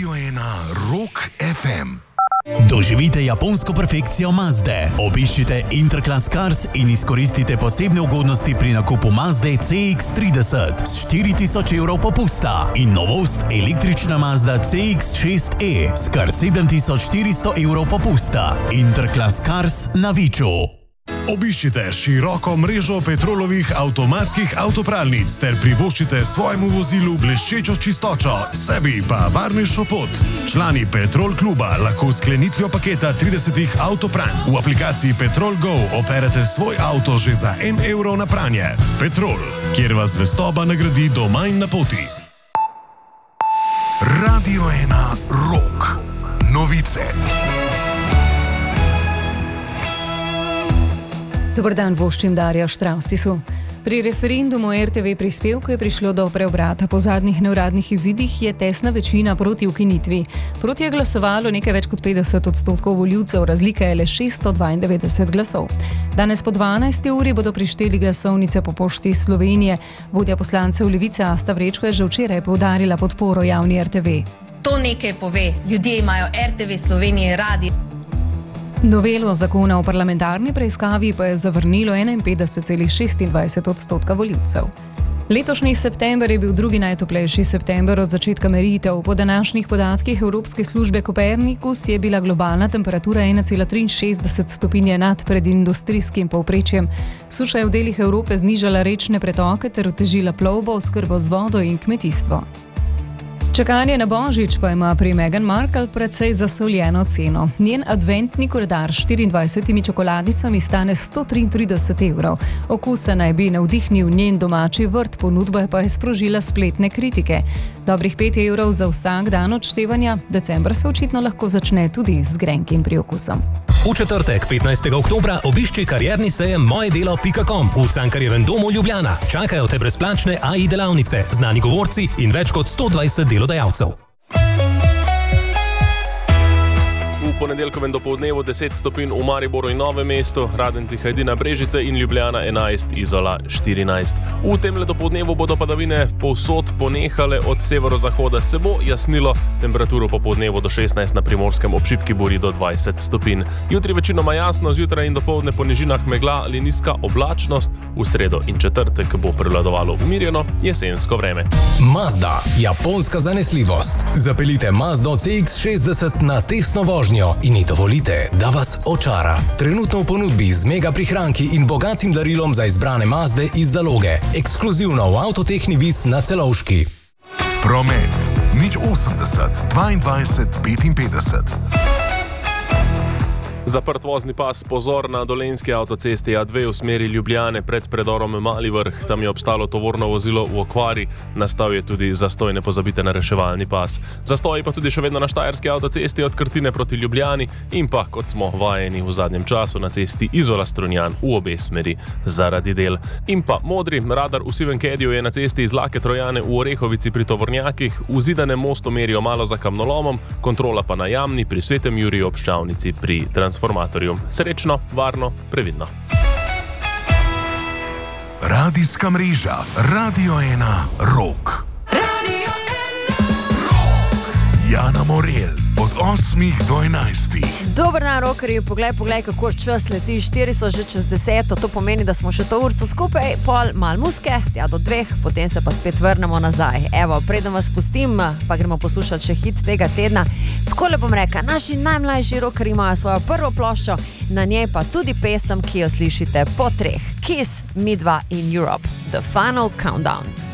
Radio 1 Rock FM. Doživite japonsko perfekcijo Mazde. Obiščite Interclass Cars in izkoristite posebne ugodnosti pri nakupu Mazde CX-30 s 4000 evrov popusta in novost električna Mazda CX-6e s kar 7400 evrov popusta. Interclass Cars na Viču. Obiščite široko mrežo Petrolovih avtomatskih avtopralnic ter privoščite svojemu vozilu bleščečo čistočo, sebi pa varnejšo pot. Člani Petrol kluba lahko s sklenitvijo paketa 30 avtopranj v aplikaciji Petrol Go operete svoj avto že za 1 evro na pranje. Petrol, kjer vas zvestoba nagradi doma in na poti. Radio 1 Rock. Novice. Dobar dan, voščim Darja Štraustisu. Pri referendumu RTV prispevku je prišlo do preobrata. Po zadnjih neuradnih izidih je tesna večina proti ukinitvi. Proti je glasovalo nekaj več kot 50% volivcev, razlika je le 692 glasov. Danes po 12. uri bodo prišteli glasovnice po pošti Slovenije. Vodja poslancev Levice Asta Vrečko je že včeraj poudarila podporo javni RTV. To nekaj pove. Ljudje imajo RTV Slovenije radi. Novelo zakona o parlamentarni preiskavi pa je zavrnilo 51,26% volivcev. Letošnji september je bil drugi najtoplejši september od začetka meritev. Po današnjih podatkih Evropske službe Copernicus je bila globalna temperatura 1,63 stopinje nad predindustrijskim povprečjem. Suša je v delih Evrope znižala rečne pretoke ter otežila plovbo, oskrbo z vodo in kmetijstvo. Čakanje na Božič pa ima pri Meghan Markle precej zasoljeno ceno. Njen adventni koledar s 24 čokoladicami stane 133 evrov. Okusa naj bi navdihnil njen domači vrt, ponudba pa je sprožila spletne kritike. Dobrih 5 evrov za vsak dan odštevanja, december se očitno lahko začne tudi z grenkim priokusom. V četrtek, 15. oktobra, obišči karierni sejem mojedelo.com v Cankarjevem domu Ljubljana. Čakajo te brezplačne AI delavnice, znani govorci in več kot 120 delodajalcev. V ponedeljkovem dopoldnevu 10 stopinj v Mariboru in Novem mestu, Radenci, Hajdina, Brežice in Ljubljana 11, Izola 14. V temle dopoldnevu bodo padavine povsod ponehale, od severozahoda se bo jasnilo, temperaturo popoldnevu do 16 na Primorskem, ob šibki buri do 20 stopinj. Jutri večinoma jasno, zjutraj in dopoldne po nižinah megla ali nizka oblačnost, v sredo in četrtek bo prevladovalo umirjeno jesensko vreme. Mazda, japonska zanesljivost. Zapeljite Mazdo CX-60 na testno vožnjo in ji dovolite, da vas očara. Trenutno v ponudbi z mega prihranki in bogatim darilom za izbrane Mazde iz zaloge. Ekskluzivno v Avtotehni Vis na Celovški. Promet 080 22 55. Zaprt vozni pas, pozor na dolenjski avtocesti A2 v smeri Ljubljane pred predorom Mali Vrh. Tam je obstalo tovorno vozilo v okvari, nastal je tudi zastoj, ne pozabite na reševalni pas. Zastoj pa tudi še vedno na Štajerski avtocesti od Krtine proti Ljubljani in pa, kot smo vajeni v zadnjem času, na cesti Izola-Strunjan v obe smeri zaradi del. In pa modri radar v Sivem Kediju je na cesti iz Lake Trojane v Orehovici pri tovornjakih, v Zidanem mostu merijo malo za kamnolomom, kontrola pa na Jamni pri Svetem Juriju ob Ščavnici pri transformatorju. Srečno, varno, previdno. Radijska mreža Radio 1 Rock. Radio 1 Rock. Jana Morel od 8 do 11. Dober dan, rockerji, poglej, kako čas leti, 4 so že čez 10, to pomeni, da smo še to urco skupaj, pol mal muske, tja do 2, potem se pa spet vrnemo nazaj. Evo, preden vas pustim, pa gremo poslušati še hit tega tedna. Takole bom rekla, naši najmlajši rockerji imajo svojo prvo ploščo, na njej pa tudi pesem, ki jo slišite po 3. Kiss, Midva in Europe, The Final Countdown.